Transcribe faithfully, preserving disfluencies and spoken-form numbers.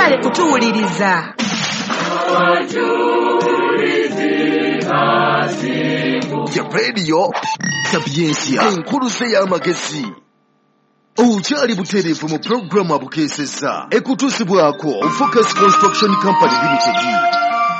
mukyale kutuwuliriza. Ya radio Sapiensia enkuluze y'amagezi okyali butereevu mu programu abukeeseza ekutuusibwako Focus Construction Company Limited.